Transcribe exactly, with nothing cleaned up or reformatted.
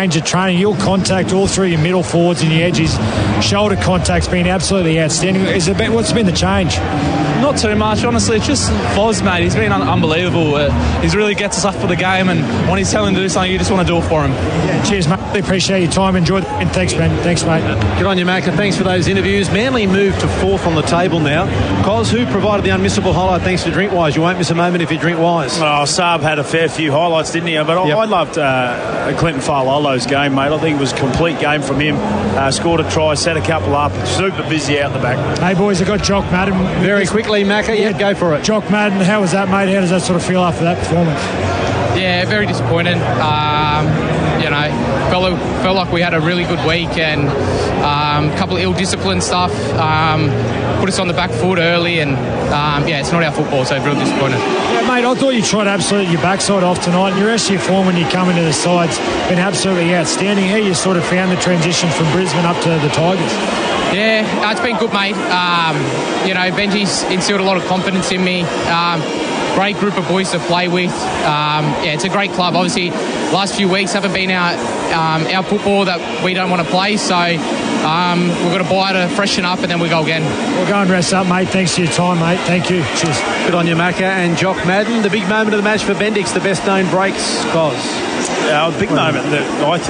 change of training. Your contact all through your middle forwards and your edges, shoulder contact's been absolutely outstanding. Is it been, what's been the change? Not too much, honestly. It's just Foz, mate. He's been un- unbelievable. Uh, he really gets us up for the game, and when he's telling to do something, you just want to do it for him. Yeah, cheers, mate. Really appreciate your time. Enjoy, and thanks, man. Thanks, mate. Good on you, Macca. Thanks for those interviews. Manly moved to fourth on the table now. Cos, who provided the unmissable highlight thanks to Drinkwise? You won't miss a moment if you drink Wise. Oh, Saab had a fair few highlights, didn't he? But Yep. I, I loved uh, Clinton Farlolo's game, mate. I think it was a complete game from him. Uh, scored a try, set a couple up. Super busy out the back. Hey, boys, I got Jock Madden. Very quickly, Macca. Yeah, go for it. Jock Madden, how was that, mate? How does that sort of feel after that performance? Yeah, very disappointing. Um, you know, felt, felt like we had a really good week, and um, a couple of ill-disciplined stuff um, put us on the back foot early, and um, yeah, it's not our football, so real disappointing. Yeah, mate, I thought you tried absolutely your backside off tonight. Your S U form when you come into the side's been absolutely outstanding. How you sort of found the transition from Brisbane up to the Tigers? Yeah, uh, it's been good, mate. Um, you know, Benji's instilled a lot of confidence in me. Um, great group of boys to play with. Um, yeah, it's a great club. Obviously, last few weeks haven't been our um, our football that we don't want to play, so um, we've got to buy to freshen up, and then we go again. We'll go and rest up, mate. Thanks for your time, mate. Thank you. Cheers. Good on you, Macca and Jock Madden. The big moment of the match for Bendix, the best known breaks, Cos. Uh, a big moment that I thought.